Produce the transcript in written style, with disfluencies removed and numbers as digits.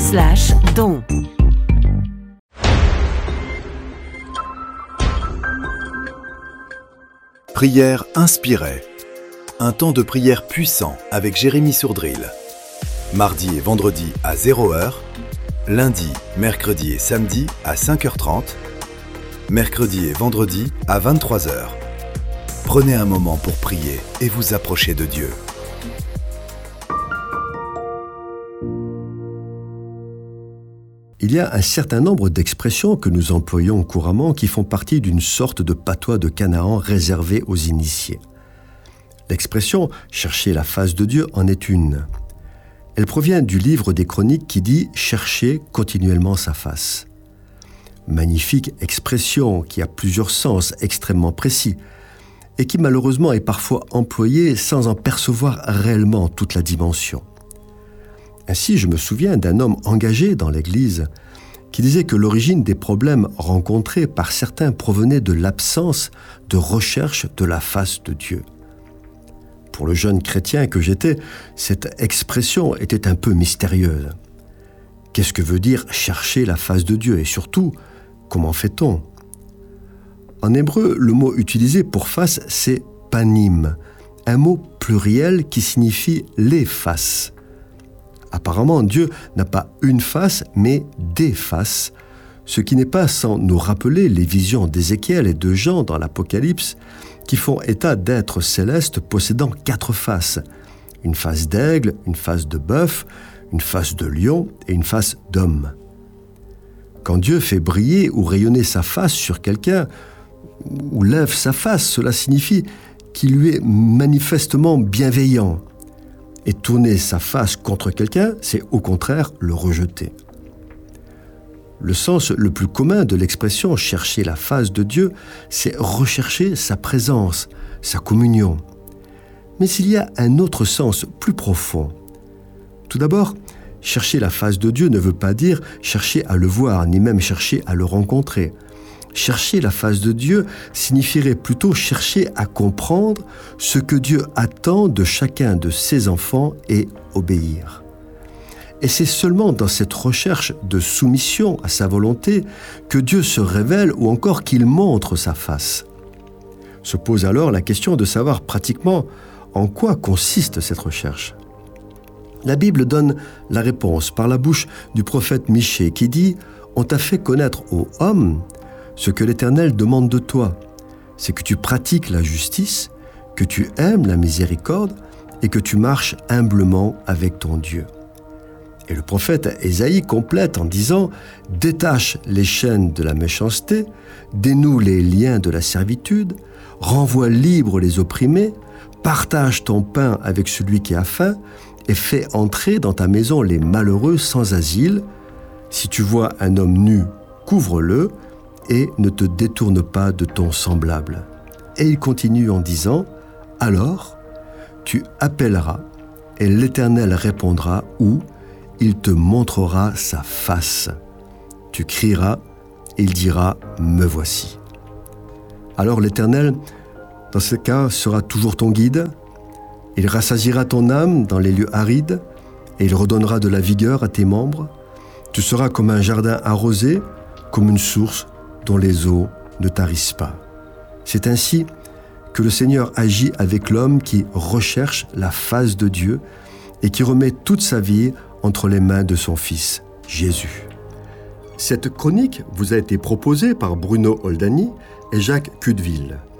www.radiomaria.fr/don. Prière inspirée. Un temps de prière puissant avec Jérémy Sourdril. Mardi et vendredi à 0h. Lundi, mercredi et samedi à 5h30. Mercredi et vendredi à 23h. Prenez un moment pour prier et vous approcher de Dieu. Il y a un certain nombre d'expressions que nous employons couramment qui font partie d'une sorte de patois de Canaan réservé aux initiés. L'expression « chercher la face de Dieu » en est une. Elle provient du livre des Chroniques qui dit « chercher continuellement sa face ». Magnifique expression qui a plusieurs sens extrêmement précis et qui malheureusement est parfois employée sans en percevoir réellement toute la dimension. Ainsi, je me souviens d'un homme engagé dans l'Église qui disait que l'origine des problèmes rencontrés par certains provenait de l'absence de recherche de la face de Dieu. Pour le jeune chrétien que j'étais, cette expression était un peu mystérieuse. Qu'est-ce que veut dire chercher la face de Dieu et surtout, comment fait-on ? En hébreu, le mot utilisé pour face, c'est panim, un mot pluriel qui signifie les faces. Apparemment, Dieu n'a pas une face, mais des faces, ce qui n'est pas sans nous rappeler les visions d'Ézéchiel et de Jean dans l'Apocalypse, qui font état d'êtres célestes possédant 4 faces, une face d'aigle, une face de bœuf, une face de lion et une face d'homme. Quand Dieu fait briller ou rayonner sa face sur quelqu'un, ou lève sa face, cela signifie qu'il lui est manifestement bienveillant. Et tourner sa face contre quelqu'un, c'est au contraire le rejeter. Le sens le plus commun de l'expression « chercher la face de Dieu », c'est rechercher sa présence, sa communion. Mais il y a un autre sens plus profond. Tout d'abord, chercher la face de Dieu ne veut pas dire chercher à le voir, ni même chercher à le rencontrer. Chercher la face de Dieu signifierait plutôt chercher à comprendre ce que Dieu attend de chacun de ses enfants et obéir. Et c'est seulement dans cette recherche de soumission à sa volonté que Dieu se révèle ou encore qu'il montre sa face. Se pose alors la question de savoir pratiquement en quoi consiste cette recherche. La Bible donne la réponse par la bouche du prophète Michée qui dit « On t'a fait connaître, ô homme, ce que l'Éternel demande de toi, c'est que tu pratiques la justice, que tu aimes la miséricorde et que tu marches humblement avec ton Dieu. » Et le prophète Ésaïe complète en disant « Détache les chaînes de la méchanceté, dénoue les liens de la servitude, renvoie libres les opprimés, partage ton pain avec celui qui a faim et fais entrer dans ta maison les malheureux sans asile. Si tu vois un homme nu, couvre-le, et ne te détourne pas de ton semblable. » Et il continue en disant « Alors, tu appelleras, et l'Éternel répondra, ou il te montrera sa face. Tu crieras, et il dira « Me voici. » Alors l'Éternel, dans ce cas, sera toujours ton guide. Il rassasiera ton âme dans les lieux arides, et il redonnera de la vigueur à tes membres. Tu seras comme un jardin arrosé, comme une source dont les eaux ne tarissent pas. C'est ainsi que le Seigneur agit avec l'homme qui recherche la face de Dieu et qui remet toute sa vie entre les mains de son Fils, Jésus. Cette chronique vous a été proposée par Bruno Oldani et Jacques Cudeville.